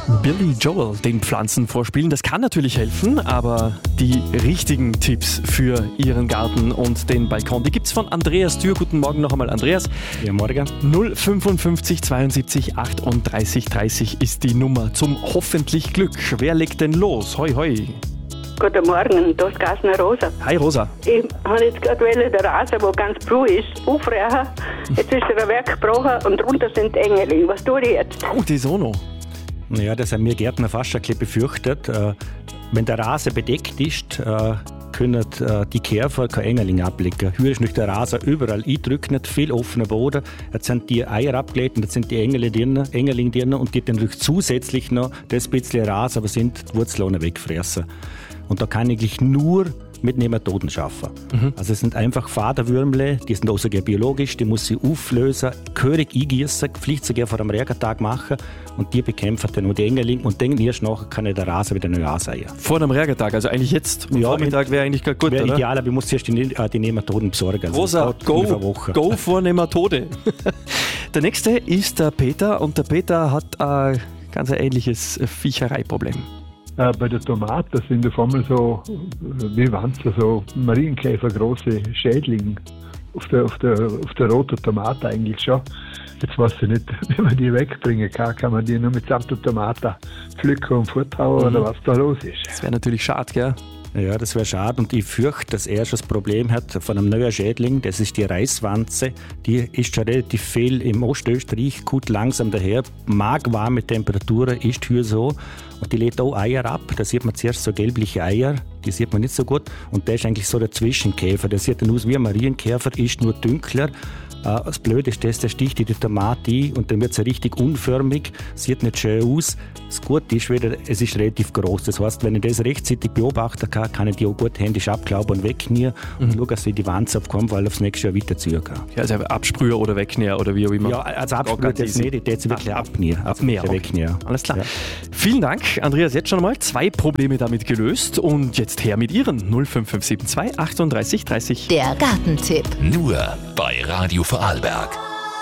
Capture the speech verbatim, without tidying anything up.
Billy Joel den Pflanzen vorspielen. Das kann natürlich helfen, aber die richtigen Tipps für Ihren Garten und den Balkon, die gibt's von Andreas Dürr. Guten Morgen noch einmal, Andreas. Ja, morgen. null fünfundfünfzig zweiundsiebzig achtunddreißig dreißig ist die Nummer zum hoffentlich Glück. Wer legt denn los? Hoi, hoi. Guten Morgen, da ist Gassner Rosa. Hi, Rosa. Ich habe jetzt gerade wollen, der Rasen, der ganz blau ist, aufreichen. Jetzt ist der Werk gebrochen und drunter sind die Engel. Was tue ich jetzt? Oh, die Sono. Naja, das haben wir Gärtner fast schon ein bisschen befürchtet. Äh, wenn der Rasen bedeckt ist, äh, können äh, die Käfer kein Engerling ablegen. Hier ist nicht der Rasen überall eindrückt, viel offener Boden. Jetzt sind die Eier abgelegt und jetzt sind die Engel drin, Engerling drin und die dann natürlich zusätzlich noch das bisschen Rasen, aber sind die Wurzeln wegfressen. Und da kann ich nur mit Nematoden arbeiten. Mhm. Also es sind einfach Fadenwürmle, die sind auch sogar biologisch, die muss ich auflösen, gehörig eingießen, vielleicht sogar vor einem Regentag machen und die bekämpfen dann noch die Engerling und dann erst nachher kann ich den Rasen wieder neu ansehen. Vor einem Regentag, also eigentlich jetzt, am ja, Vormittag wäre eigentlich gar gut, wäre oder? Ideal, aber ich muss zuerst die, äh, die Nematoden besorgen. Also Rosa, go, go vor Nematode. Der nächste ist der Peter und der Peter hat ein ganz ähnliches Viechereiproblem. Äh, bei der Tomate sind auf einmal so, wie Wanzer, so Marienkäfer, große Schädlinge auf der, auf der, auf der roten Tomate eigentlich schon. Jetzt weiß ich nicht, wie man die wegbringen kann. Kann man die nur mit samt der Tomate pflücken und forthauen mhm. oder was da los ist? Das wäre natürlich schade, gell? Ja, das wäre schade und ich fürchte, dass er schon das Problem hat von einem neuen Schädling, das ist die Reiswanze. Die ist schon relativ viel im Ostösterreich, gut langsam daher, mag warme Temperaturen, ist hier so und die lädt auch Eier ab. Da sieht man zuerst so gelbliche Eier, die sieht man nicht so gut und der ist eigentlich so der Zwischenkäfer, der sieht dann aus wie ein Marienkäfer, ist nur dunkler. Das Blöde ist, das, der sticht in die Tomate ein und dann wird sie richtig unförmig, sieht nicht schön aus. Das Gute ist wieder, es ist relativ groß. Das heißt, wenn ich das rechtzeitig beobachten kann, kann ich die auch gut händisch abklauben und wegnehmen mhm. und schauen, dass ich die Wanze auf keinen Fall aufs nächste Jahr weiterziehen kann. Ja, also Absprüher oder wegnehmen oder wie auch immer. Ja, also Absprüher jetzt nicht, ich jetzt wirklich ab, abnehmen. Ab mehr, okay. Wegnehmen. Alles klar. Ja. Vielen Dank, Andreas, jetzt schon mal zwei Probleme damit gelöst und jetzt her mit Ihren null fünf fünf sieben zwei achtunddreißig dreißig. Der Gartentipp. Nur bei Radio Vorarlberg.